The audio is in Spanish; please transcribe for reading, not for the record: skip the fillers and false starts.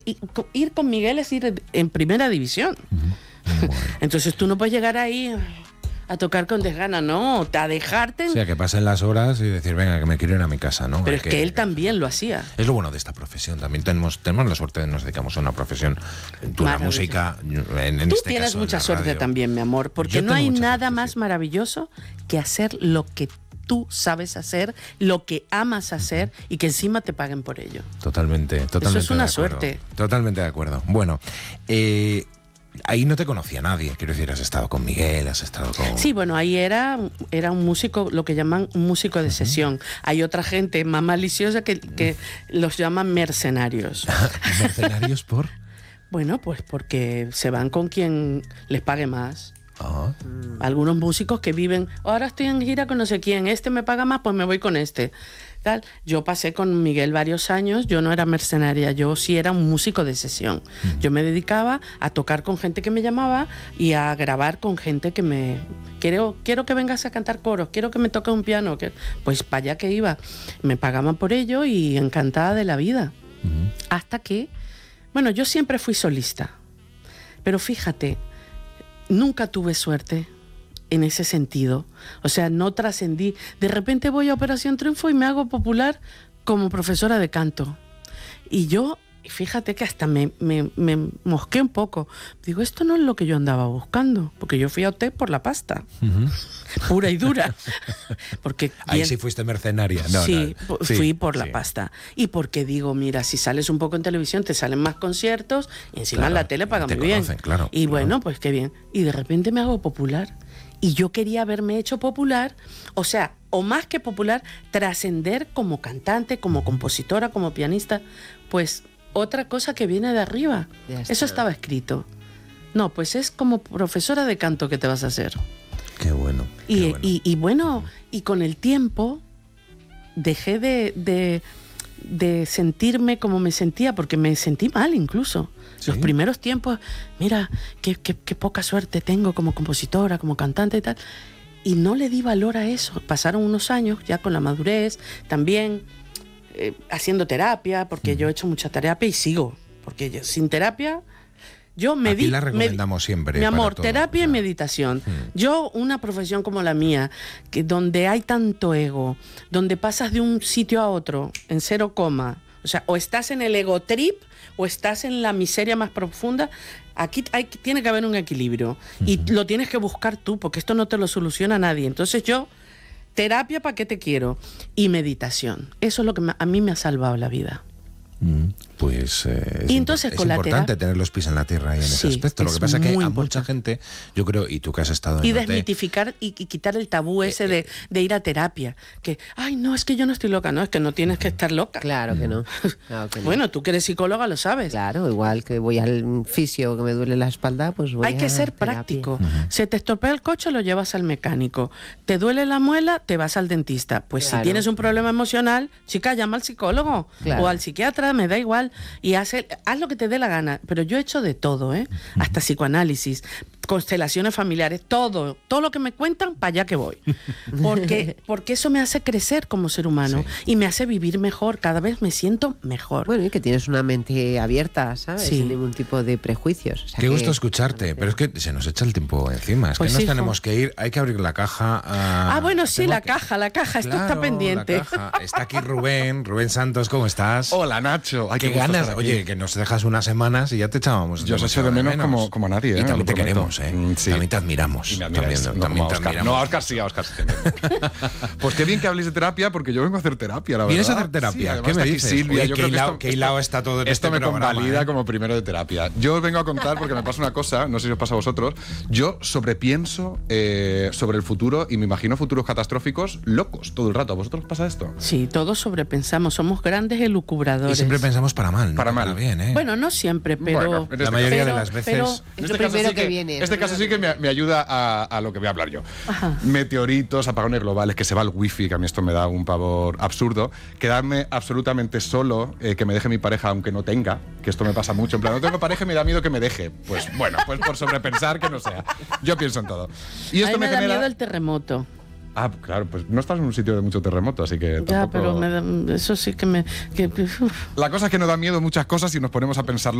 ir con Miguel es ir en primera división. Bueno. Entonces tú no puedes llegar ahí a tocar con desgana, no, a dejarte. O sea, que pasen las horas y decir, venga, que me quiero ir a mi casa, ¿no? Pero es que él también lo hacía. Es lo bueno de esta profesión. También tenemos la suerte de que nos dedicamos a una profesión. Tú la música, en Tú este tienes caso, mucha suerte radio. también, mi amor, porque Yo no hay tengo mucha nada suerte, más sí. maravilloso que hacer lo que tú sabes hacer, lo que amas hacer y que encima te paguen por ello. Totalmente. Eso es una de acuerdo. suerte. Totalmente de acuerdo. Bueno, ahí no te conocía nadie. Quiero decir, has estado con Miguel, has estado con... Sí, bueno, ahí era un músico, lo que llaman un músico de sesión. Hay otra gente más maliciosa que los llaman mercenarios. ¿Mercenarios por? Bueno, pues porque se van con quien les pague más. Ah. Algunos músicos que viven, ahora estoy en gira con no sé quién, este me paga más, pues me voy con este. Tal. Yo pasé con Miguel varios años, yo no era mercenaria, yo sí era un músico de sesión. Yo me dedicaba a tocar con gente que me llamaba y a grabar con gente que me... Quiero que vengas a cantar coros, quiero que me toque un piano. Pues para allá que iba. Me pagaban por ello y encantada de la vida. Hasta que... Bueno, yo siempre fui solista. Pero fíjate, nunca tuve suerte en ese sentido. O sea, no trascendí. De repente voy a Operación Triunfo y me hago popular como profesora de canto. Y yo, fíjate que hasta me mosqué un poco. Digo, esto no es lo que yo andaba buscando. Porque yo fui a OT por la pasta. Pura y dura. Porque Ahí sí fuiste mercenaria. No, sí, no. fui por la pasta. Y porque digo, mira, si sales un poco en televisión te salen más conciertos y encima en la tele pagan te muy bien. conocen, claro, y claro. bueno, pues qué bien. Y de repente me hago popular. Y yo quería haberme hecho popular, o sea, o más que popular, trascender como cantante, como compositora, como pianista. Pues otra cosa que viene de arriba. Eso estaba escrito. No, pues es como profesora de canto que te vas a hacer. Qué bueno. Y bueno, y con el tiempo dejé de sentirme como me sentía, porque me sentí mal incluso. ¿Sí? Los primeros tiempos, mira, qué poca suerte tengo como compositora, como cantante y tal. Y no le di valor a eso. Pasaron unos años ya con la madurez, también haciendo terapia, porque yo he hecho mucha terapia y sigo. Porque yo, sin terapia... Aquí la recomendamos siempre. Mi amor, terapia y meditación. Yo, una profesión como la mía, donde hay tanto ego, donde pasas de un sitio a otro en 0, o sea, o estás en el ego trip o estás en la miseria más profunda, aquí tiene que haber un equilibrio. Y lo tienes que buscar tú, porque esto no te lo soluciona nadie. Entonces yo, terapia, ¿para qué te quiero? Y meditación. Eso es lo que a mí me ha salvado la vida. Pues y entonces, es importante tener los pies en la tierra ahí en ese aspecto. Lo que pasa es que a mucha gente, yo creo, y tú que has estado en y desmitificar y quitar el tabú ese de ir a terapia. Que, ay, no, es que yo no estoy loca. No, es que no tienes que estar loca. Claro que no. Claro que no. Bueno, tú que eres psicóloga lo sabes. Claro, igual que voy al fisio que me duele la espalda, pues voy Hay que ser terapia. práctico. Se te estropea el coche, lo llevas al mecánico. Te duele la muela, te vas al dentista. Pues si tienes un problema emocional, chica, llama al psicólogo o al psiquiatra, me da igual. Y haz lo que te dé la gana. Pero yo he hecho de todo, hasta psicoanálisis, constelaciones familiares, todo lo que me cuentan, para allá que voy. Porque eso me hace crecer como ser humano y me hace vivir mejor. Cada vez me siento mejor. Bueno, y que tienes una mente abierta, ¿sabes? Sin ningún tipo de prejuicios. O sea, qué gusto escucharte, pero es que se nos echa el tiempo encima. Es pues que nos tenemos que ir, hay que abrir la caja. Bueno, sí, la caja, esto está pendiente. La caja. Está aquí Rubén Santos, ¿cómo estás? Hola, Nacho. Qué ganas. Oye, que nos dejas unas semanas y ya te echábamos. Yo os echo de menos como a nadie. Y también te queremos, Sí. También te admiramos. También te admiramos. No, a Óscar sí, a Óscar sí. Pues qué bien que habléis de terapia, porque yo vengo a hacer terapia, la verdad. ¿Vienes a hacer terapia? Sí, ¿Qué me dices? Silvia, Oye, yo creo que qué hilado está todo en esto este me programa, convalida como primero de terapia. Yo os vengo a contar porque me pasa una cosa, no sé si os pasa a vosotros. Yo sobrepienso sobre el futuro y me imagino futuros catastróficos locos todo el rato. ¿A vosotros os pasa esto? Sí, todos sobrepensamos, somos grandes elucubradores. Y siempre pensamos para mal, ¿no? Para mal. Bien, ¿eh? Bueno, no siempre, pero... Bueno, la mayoría de las veces... Este caso sí que me ayuda a lo que voy a hablar yo. Ajá. Meteoritos, apagones globales, que se va el wifi, que a mí esto me da un pavor absurdo. Quedarme absolutamente solo, que me deje mi pareja aunque no tenga, que esto me pasa mucho. En plan, no tengo pareja y me da miedo que me deje. Pues bueno, pues por sobrepensar que no sea. Yo pienso en todo. Y esto a mí me da genera... miedo el terremoto. Ah, claro, pues no estás en un sitio de mucho terremoto, así que Ya, tampoco... pero eso sí que me... La cosa es que nos da miedo muchas cosas y nos ponemos a pensarlo.